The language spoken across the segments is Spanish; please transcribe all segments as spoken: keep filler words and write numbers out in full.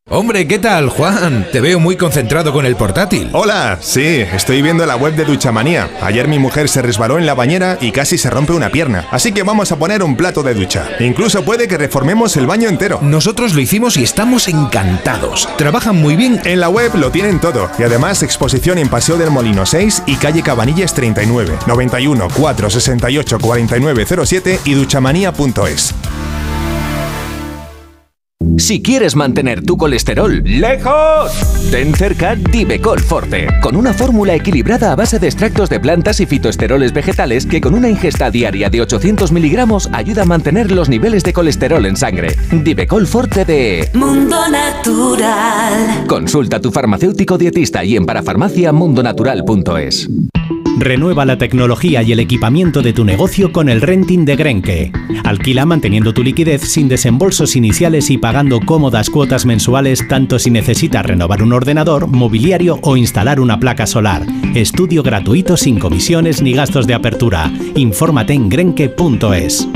Hombre, ¿qué tal, Juan? Te veo muy concentrado con el portátil. Hola, sí, estoy viendo la web de Duchamanía. Ayer mi mujer se resbaló en la bañera y casi se rompe una pierna. Así que vamos a poner un plato de ducha. Incluso puede que reformemos el baño entero. Nosotros lo hicimos y estamos encantados. Trabajan muy bien. En la web lo tienen todo. Y además exposición en Paseo del Molino seis y calle Cabanillas treinta y nueve, noventa y uno, cuatrocientos sesenta y ocho, cuarenta y nueve cero siete y duchamanía punto es. Si quieres mantener tu colesterol lejos, ten cerca Divecol Forte, con una fórmula equilibrada a base de extractos de plantas y fitoesteroles vegetales que con una ingesta diaria de ochocientos miligramos ayuda a mantener los niveles de colesterol en sangre. Divecol Forte de Mundo Natural. Consulta a tu farmacéutico dietista y en parafarmacia mundo natural punto es. Renueva la tecnología y el equipamiento de tu negocio con el renting de Grenke. Alquila manteniendo tu liquidez sin desembolsos iniciales y pagando cómodas cuotas mensuales tanto si necesitas renovar un ordenador, mobiliario o instalar una placa solar. Estudio gratuito sin comisiones ni gastos de apertura. Infórmate en grenke punto es.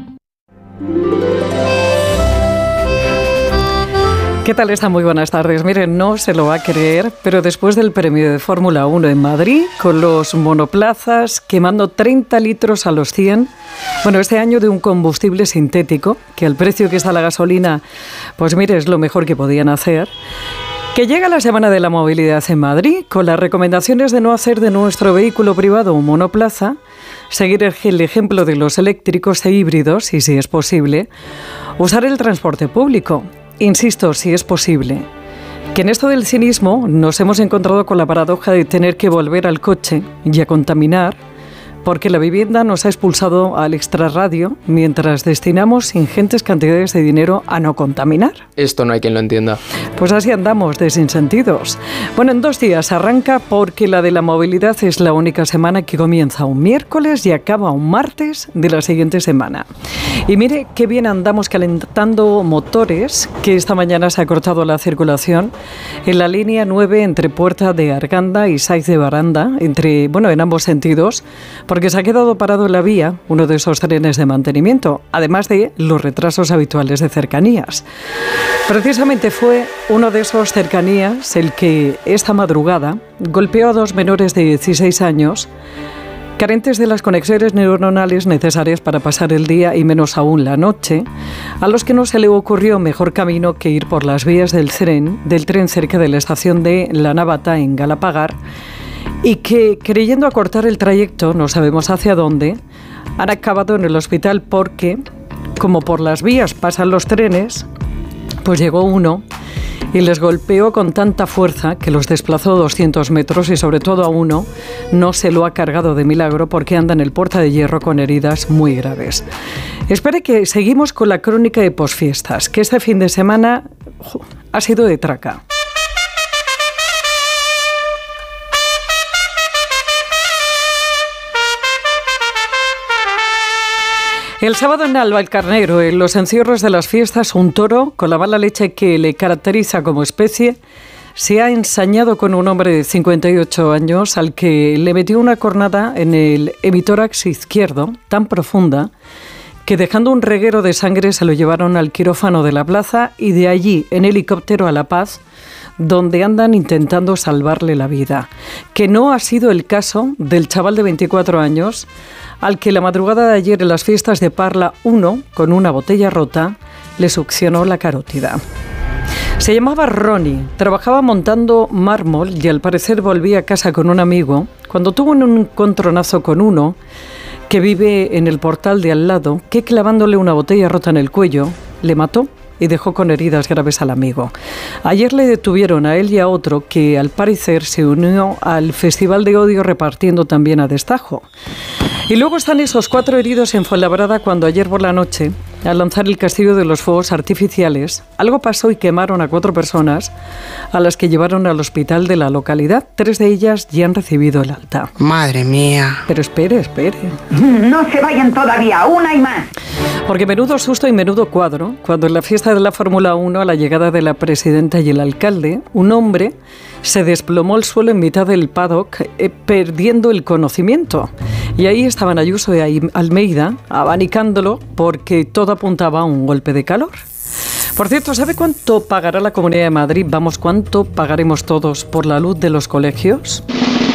¿Qué tal está? Muy buenas tardes. Miren, no se lo va a creer, pero después del premio de Fórmula uno en Madrid, con los monoplazas quemando treinta litros a los cien, bueno, este año de un combustible sintético, que al precio que está la gasolina, pues mire, es lo mejor que podían hacer, que llega la Semana de la Movilidad en Madrid, con las recomendaciones de no hacer de nuestro vehículo privado un monoplaza, seguir el ejemplo de los eléctricos e híbridos, y si es posible, usar el transporte público. Insisto, si es posible, que en esto del cinismo nos hemos encontrado con la paradoja de tener que volver al coche y a contaminar, porque la vivienda nos ha expulsado al extrarradio mientras destinamos ingentes cantidades de dinero a no contaminar. Esto no hay quien lo entienda. Pues así andamos, de sinsentidos. Bueno, en dos días arranca porque la de la movilidad es la única semana que comienza un miércoles y acaba un martes de la siguiente semana. Y mire qué bien andamos calentando motores, que esta mañana se ha cortado la circulación en la línea nueve entre Puerta de Arganda y Sáiz de Baranda, entre, bueno, en ambos sentidos, porque se ha quedado parado en la vía uno de esos trenes de mantenimiento, además de los retrasos habituales de cercanías. Precisamente fue uno de esos cercanías el que esta madrugada golpeó a dos menores de dieciséis años, carentes de las conexiones neuronales necesarias para pasar el día y menos aún la noche, a los que no se le ocurrió mejor camino que ir por las vías del tren, del tren cerca de la estación de La Navata en Galapagar, y que, creyendo acortar el trayecto, no sabemos hacia dónde, han acabado en el hospital porque, como por las vías pasan los trenes, pues llegó uno y les golpeó con tanta fuerza que los desplazó doscientos metros y sobre todo a uno no se lo ha cargado de milagro porque anda en el Puerta de Hierro con heridas muy graves. Espere que seguimos con la crónica de posfiestas, que este fin de semana jo, ha sido de traca. El sábado en Alvalcarnero, en los encierros de las fiestas, un toro, con la mala leche que le caracteriza como especie, se ha ensañado con un hombre de cincuenta y ocho años al que le metió una cornada en el hemitórax izquierdo, tan profunda, que dejando un reguero de sangre se lo llevaron al quirófano de la plaza y de allí en helicóptero a La Paz, donde andan intentando salvarle la vida. Que no ha sido el caso del chaval de veinticuatro años, al que la madrugada de ayer en las fiestas de Parla uno, con una botella rota, le succionó la carótida. Se llamaba Ronnie, trabajaba montando mármol y al parecer volvía a casa con un amigo cuando tuvo un encontronazo con uno que vive en el portal de al lado, que clavándole una botella rota en el cuello, le mató y dejó con heridas graves al amigo. Ayer le detuvieron a él y a otro que al parecer se unió al Festival de Odio repartiendo también a destajo. Y luego están esos cuatro heridos en Fuenlabrada cuando ayer por la noche, al lanzar el castillo de los fuegos artificiales, algo pasó y quemaron a cuatro personas a las que llevaron al hospital de la localidad. Tres de ellas ya han recibido el alta. Madre mía. Pero espere, espere. No se vayan todavía, una y más. Porque menudo susto y menudo cuadro, cuando en la fiesta de la Fórmula uno, a la llegada de la presidenta y el alcalde, un hombre se desplomó al suelo en mitad del paddock, eh, perdiendo el conocimiento. Y ahí estaban Ayuso y Almeida abanicándolo porque todo apuntaba a un golpe de calor. Por cierto, ¿sabe cuánto pagará la Comunidad de Madrid? Vamos, ¿cuánto pagaremos todos por la luz de los colegios?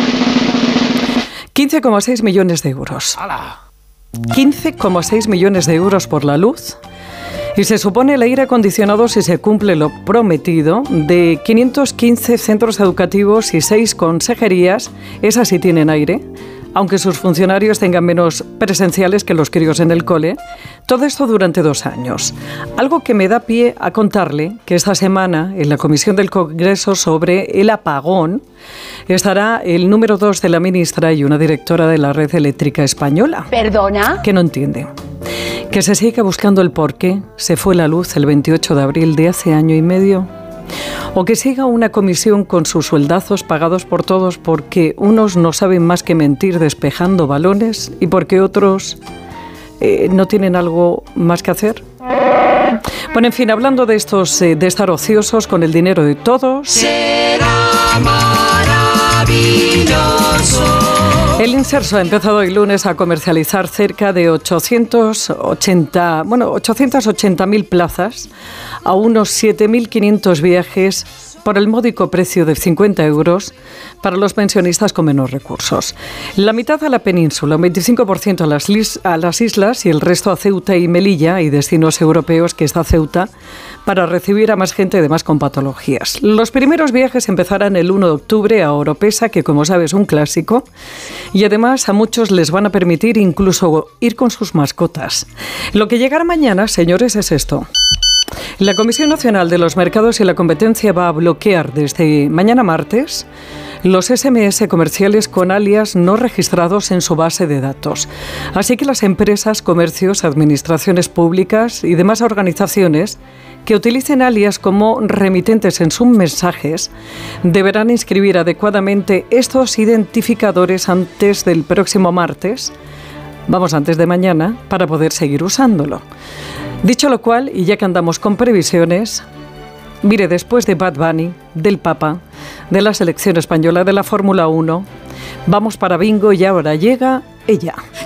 quince coma seis millones de euros. quince coma seis millones de euros por la luz. Y se supone el aire acondicionado, si se cumple lo prometido, de quinientos quince centros educativos y seis consejerías, esas sí tienen aire, aunque sus funcionarios tengan menos presenciales que los críos en el cole. Todo esto durante dos años. Algo que me da pie a contarle que esta semana, en la Comisión del Congreso sobre el apagón, estará el número dos de la ministra y una directora de la Red Eléctrica Española. ¿Perdona? Que no entiende. Que se siga buscando el por qué se fue la luz el veintiocho de abril de hace año y medio. O que siga una comisión con sus sueldazos pagados por todos porque unos no saben más que mentir despejando balones y porque otros eh, no tienen algo más que hacer. Bueno, en fin, hablando de estos, eh, de estar ociosos con el dinero de todos... Será maravilloso. El Inserso ha empezado hoy lunes a comercializar cerca de ochocientos ochenta, bueno, ochocientas ochenta mil plazas a unos siete mil quinientos viajes por el módico precio de cincuenta euros para los pensionistas con menos recursos. La mitad a la península, un veinticinco por ciento a las, lis- a las islas y el resto a Ceuta y Melilla y destinos europeos, que está Ceuta, para recibir a más gente además con patologías. Los primeros viajes empezarán el uno de octubre a Oropesa, que como sabes es un clásico, y además a muchos les van a permitir incluso ir con sus mascotas. Lo que llegará mañana, señores, es esto. La Comisión Nacional de los Mercados y la Competencia va a bloquear desde mañana martes los ese eme ese comerciales con alias no registrados en su base de datos. Así que las empresas, comercios, administraciones públicas y demás organizaciones que utilicen alias como remitentes en sus mensajes deberán inscribir adecuadamente estos identificadores antes del próximo martes, vamos, antes de mañana, para poder seguir usándolo. Dicho lo cual, y ya que andamos con previsiones, mire, después de Bad Bunny, del Papa, de la selección española, de la Fórmula uno, vamos para bingo y ahora llega ella.